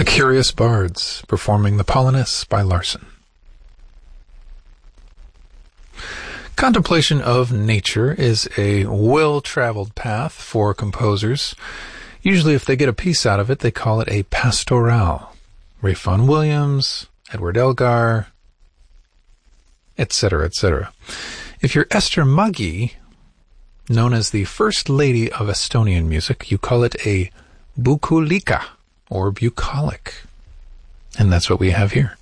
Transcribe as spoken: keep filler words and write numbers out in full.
The Curious Bards, performing the Polonus by Larsen. Contemplation of nature is a well-traveled path for composers. Usually if they get a piece out of it, they call it a pastoral. Ray Vaughan Williams, Edward Elgar, et cetera, et cetera. If you're Esther Muggy, known as the First Lady of Estonian music, you call it a bukulika, or bucolic. And that's what we have here.